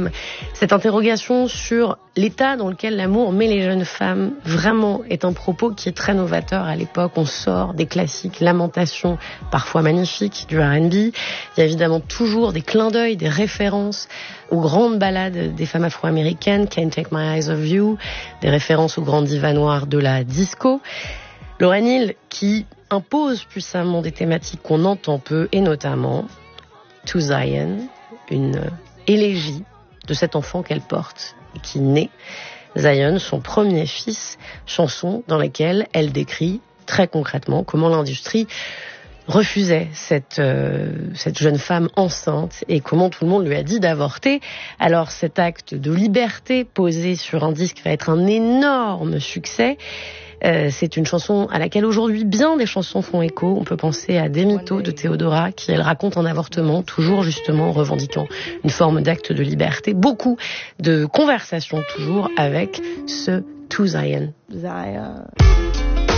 femmes. Cette interrogation sur l'état dans lequel l'amour met les jeunes femmes vraiment est un propos qui est très novateur à l'époque. On sort des classiques lamentations, parfois magnifiques, du R&B. Il y a évidemment toujours des clins d'œil, des références aux grandes ballades des femmes afro-américaines, Can't Take My Eyes Off You, des références aux grandes divas noires de la disco. Lauryn Hill qui impose puissamment des thématiques qu'on entend peu, et notamment To Zion, une élégie de cet enfant qu'elle porte et qui naît, Zion, son premier fils, chanson dans laquelle elle décrit très concrètement comment l'industrie refusait cette jeune femme enceinte et comment tout le monde lui a dit d'avorter. Alors cet acte de liberté posé sur un disque va être un énorme succès. C'est une chanson à laquelle aujourd'hui bien des chansons font écho. On peut penser à Des mythos de Théodora qui, elle, raconte un avortement, toujours justement revendiquant une forme d'acte de liberté. Beaucoup de conversations toujours avec ce To Zion. Zion.